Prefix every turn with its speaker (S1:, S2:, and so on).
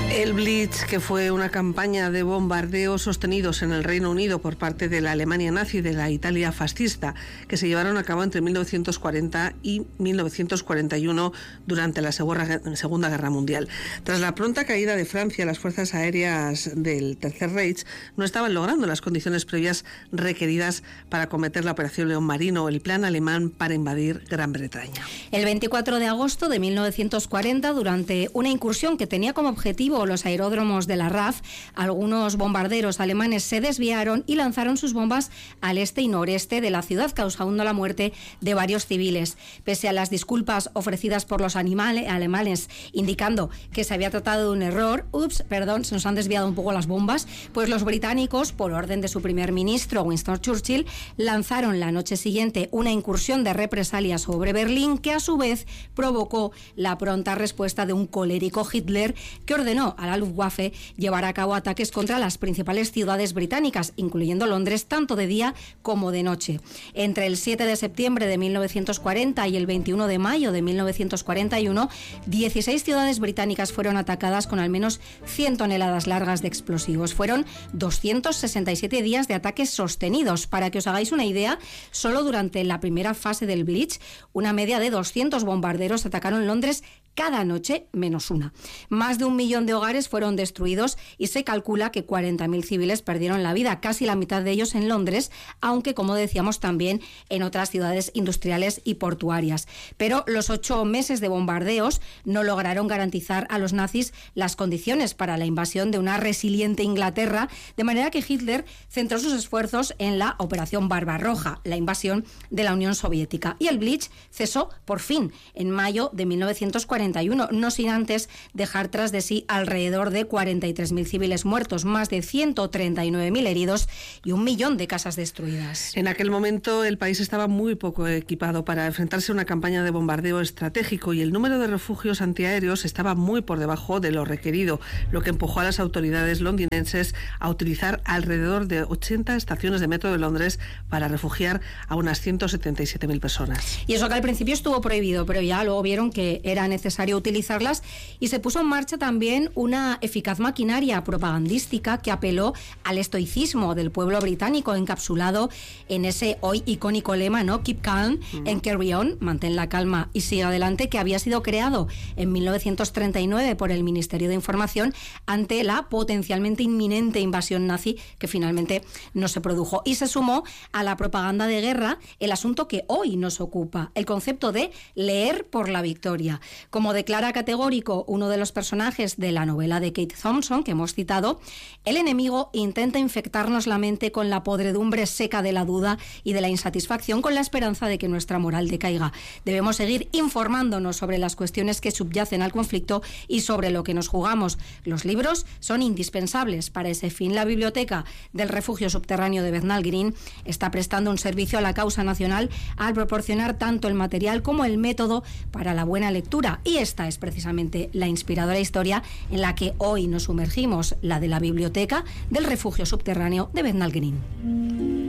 S1: El Blitz, que fue una campaña de bombardeos sostenidos en el Reino Unido por parte de la Alemania nazi y de la Italia fascista, que se llevaron a cabo entre 1940 y 1941 durante la Segunda Guerra Mundial. Tras la pronta caída de Francia, las fuerzas aéreas del Tercer Reich no estaban logrando las condiciones previas requeridas para acometer la Operación León Marino, el plan alemán para invadir Gran Bretaña.
S2: El 24 de agosto de 1940, durante una incursión que tenía como objetivo los aeródromos de la RAF, algunos bombarderos alemanes se desviaron y lanzaron sus bombas al este y noreste de la ciudad, causando la muerte de varios civiles. Pese a las disculpas ofrecidas por los alemanes, indicando que se había tratado de un error, se nos han desviado un poco las bombas, pues los británicos, por orden de su primer ministro, Winston Churchill, lanzaron la noche siguiente una incursión de represalia sobre Berlín, que a su vez provocó la pronta respuesta de un colérico Hitler, que ordenó a la Luftwaffe llevar a cabo ataques contra las principales ciudades británicas, incluyendo Londres, tanto de día como de noche. Entre el 7 de septiembre de 1940 y el 21 de mayo de 1941, 16 ciudades británicas fueron atacadas con al menos 100 toneladas largas de explosivos. Fueron 267 días de ataques sostenidos. Para que os hagáis una idea, solo durante la primera fase del Blitz, una media de 200 bombarderos atacaron Londres cada noche, menos una. Más de 1 millón de hogares fueron destruidos y se calcula que 40.000 civiles perdieron la vida, casi la mitad de ellos en Londres, aunque, como decíamos, también en otras ciudades industriales y portuarias. Pero los 8 meses de bombardeos no lograron garantizar a los nazis las condiciones para la invasión de una resiliente Inglaterra, de manera que Hitler centró sus esfuerzos en la Operación Barbarroja, la invasión de la Unión Soviética. Y el Blitz cesó, por fin, en mayo de 1941, no sin antes dejar tras de sí alrededor de 43.000 civiles muertos, más de 139.000 heridos y 1 millón de casas destruidas.
S1: En aquel momento el país estaba muy poco equipado para enfrentarse a una campaña de bombardeo estratégico y el número de refugios antiaéreos estaba muy por debajo de lo requerido, lo que empujó a las autoridades londinenses a utilizar alrededor de 80 estaciones de metro de Londres para refugiar a unas 177.000 personas.
S2: Y eso que al principio estuvo prohibido, pero ya luego vieron que era necesario utilizarlas y se puso en marcha también una eficaz maquinaria propagandística que apeló al estoicismo del pueblo británico, encapsulado en ese hoy icónico lema, ¿no? Keep calm and carry on, mantén la calma y sigue adelante, que había sido creado en 1939 por el Ministerio de Información ante la potencialmente inminente invasión nazi, que finalmente no se produjo. Y se sumó a la propaganda de guerra el asunto que hoy nos ocupa, el concepto de leer por la victoria. Como declara categórico uno de los personajes de la novela de Kate Thompson, que hemos citado, el enemigo intenta infectarnos la mente con la podredumbre seca de la duda y de la insatisfacción, con la esperanza de que nuestra moral decaiga. Debemos seguir informándonos sobre las cuestiones que subyacen al conflicto y sobre lo que nos jugamos. Los libros son indispensables para ese fin. La biblioteca del refugio subterráneo de Bethnal Green está prestando un servicio a la causa nacional al proporcionar tanto el material como el método para la buena lectura. Y esta es precisamente la inspiradora historia en la que hoy nos sumergimos, la de la biblioteca del refugio subterráneo de Bethnal Green.